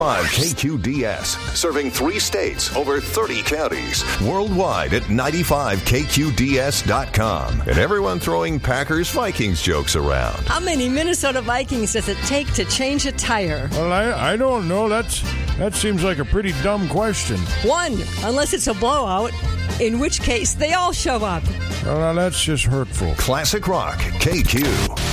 KQDS, serving 3 states, over 30 counties, worldwide at 95KQDS.com. And everyone throwing Packers-Vikings jokes around. How many Minnesota Vikings does it take to change a tire? Well, I don't know. That seems like a pretty dumb question. 1, unless it's a blowout, in which case they all show up. Well, now that's just hurtful. Classic Rock, KQ.